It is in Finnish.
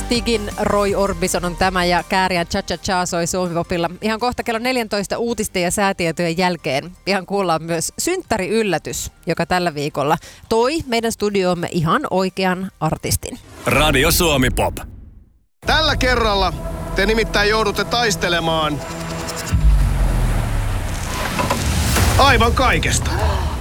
Stigin Roy Orbison on tämä ja Kääriän Cha Cha Cha soi Suomi-popilla. Ihan kohta kello 14 uutisten ja säätietojen jälkeen ihan kuullaan myös synttäriyllätys, joka tällä viikolla toi meidän studioomme ihan oikean artistin. Radio Suomi Pop. Tällä kerralla te nimittäin joudutte taistelemaan aivan kaikesta.